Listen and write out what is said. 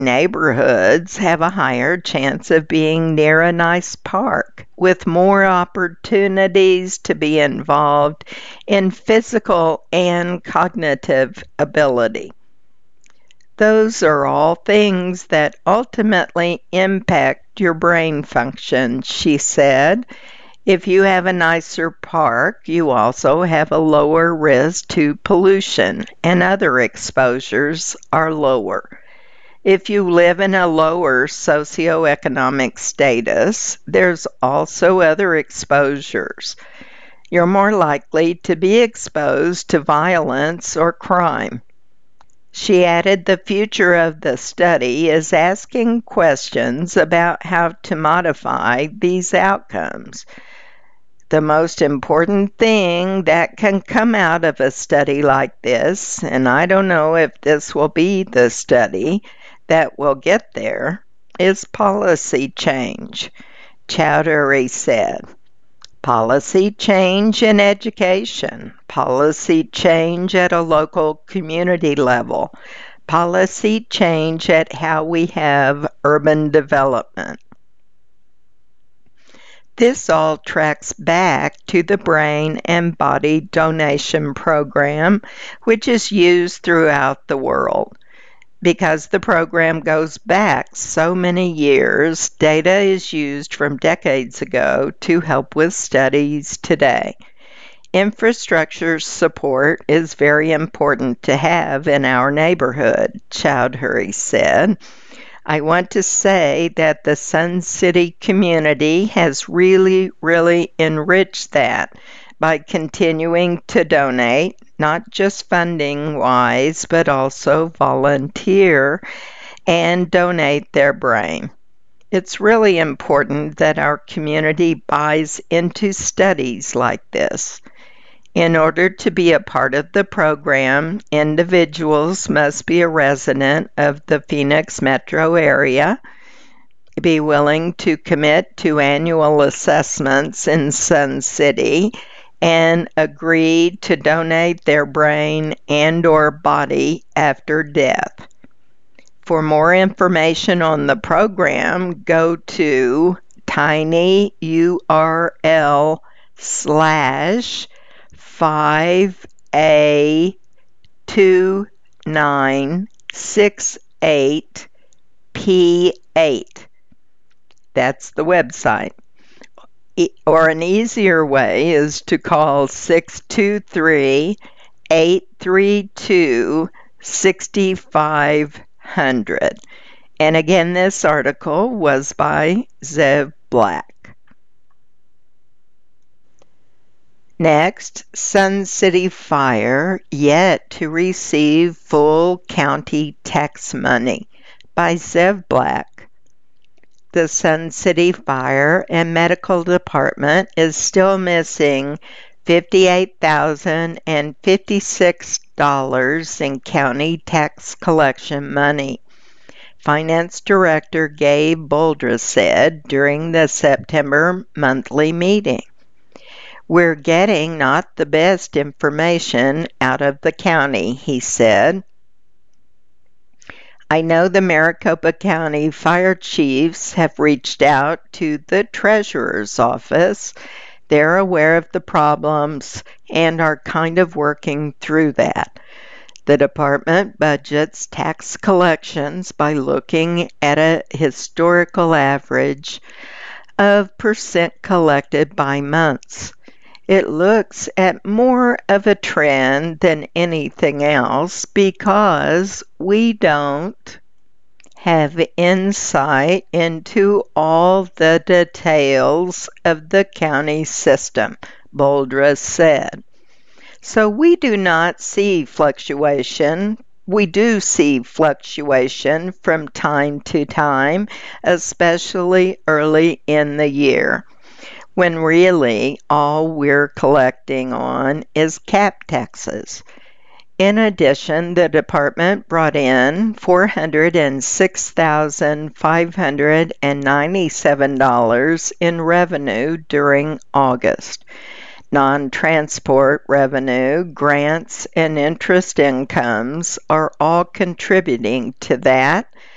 neighborhoods have a higher chance of being near a nice park with more opportunities to be involved in physical and cognitive ability. Those are all things that ultimately impact your brain function, she said. If you have a nicer park, you also have a lower risk to pollution, and other exposures are lower. If you live in a lower socioeconomic status, there's also other exposures. You're more likely to be exposed to violence or crime. She added the future of the study is asking questions about how to modify these outcomes. The most important thing that can come out of a study like this, and I don't know if this will be the study that will get there, is policy change, Chowdhury said. Policy change in education, policy change at a local community level, policy change at how we have urban development. This all tracks back to the brain and body donation program, which is used throughout the world. Because the program goes back so many years, data is used from decades ago to help with studies today. Infrastructure support is very important to have in our neighborhood, Chowdhury said. I want to say that the Sun City community has really enriched that by continuing to donate, not just funding-wise, but also volunteer and donate their brain. It's really important that our community buys into studies like this. In order to be a part of the program, individuals must be a resident of the Phoenix metro area, be willing to commit to annual assessments in Sun City, and agree to donate their brain and/or body after death. For more information on the program, go to tinyurl/5A2968P8. That's the website. Or an easier way is to call 623-832-6500. And again, this article was by Zev Black. Next, Sun City Fire yet to receive full county tax money by Zev Black. The Sun City Fire and Medical Department is still missing $58,056 in county tax collection money. Finance Director Gabe Boldra said during the September monthly meeting. We're getting not the best information out of the county, he said. I know the Maricopa County fire chiefs have reached out to the treasurer's office. They're aware of the problems and are kind of working through that. The department budgets tax collections by looking at a historical average of percent collected by months. It looks at more of a trend than anything else because we don't have insight into all the details of the county system, Boldra said. So we do not see fluctuation. We do see fluctuation from time to time, especially early in the year, when really all we're collecting on is cap taxes. In addition, the department brought in $406,597 in revenue during August. Non-transport revenue, grants, and interest incomes are all contributing to that,